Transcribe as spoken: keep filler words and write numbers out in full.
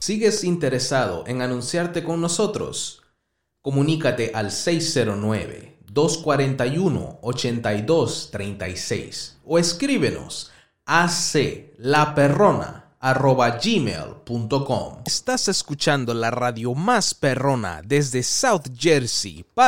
¿Sigues interesado en anunciarte con nosotros? Comunícate al seis cero nueve, dos cuatro uno, ocho dos tres seis o escríbenos a aclaperrona arroba gmail punto com. Estás escuchando la radio más perrona desde South Jersey para